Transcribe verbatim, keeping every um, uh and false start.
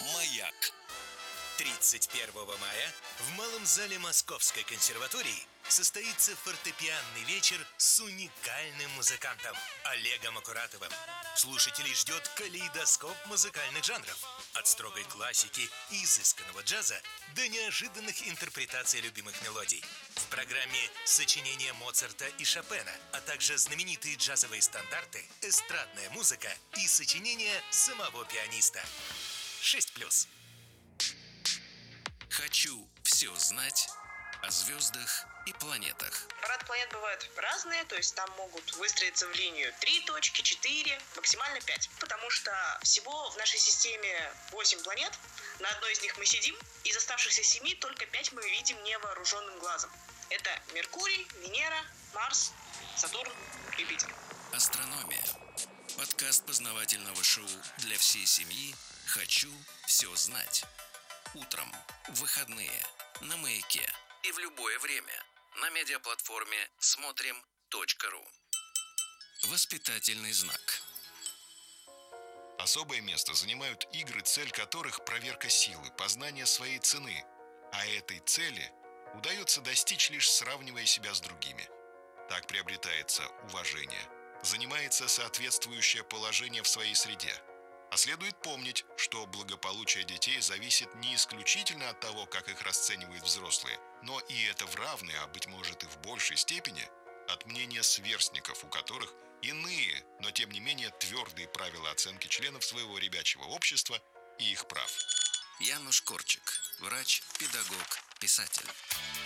Маяк. тридцать первого мая в Малом зале Московской консерватории состоится фортепианный вечер с уникальным музыкантом Олегом Акуратовым. Слушателей ждет калейдоскоп музыкальных жанров. От строгой классики и изысканного джаза до неожиданных интерпретаций любимых мелодий. В программе сочинения Моцарта и Шопена, а также знаменитые джазовые стандарты, эстрадная музыка и сочинения самого пианиста. шесть плюс. Хочу все знать о звездах и планетах. Парад планет бывают разные, то есть там могут выстроиться в линию три точки, четыре, максимально пять. Потому что всего в нашей системе восемь планет, на одной из них мы сидим, из оставшихся семи только пять мы видим невооруженным глазом. Это Меркурий, Венера, Марс, Сатурн, Юпитер. Астрономия. Подкаст познавательного шоу для всей семьи «Хочу все знать». Утром, в выходные, на Маяке и в любое время на медиаплатформе смотрим точка ру. Воспитательный знак. Особое место занимают игры, цель которых – проверка силы, познание своей цены. А этой цели удается достичь, лишь сравнивая себя с другими. Так приобретается уважение, занимается соответствующее положение в своей среде. А следует помнить, что благополучие детей зависит не исключительно от того, как их расценивают взрослые, но и это в равной, а быть может и в большей степени, от мнения сверстников, у которых иные, но тем не менее твердые правила оценки членов своего ребячего общества и их прав. Януш Корчик, врач, педагог, писатель.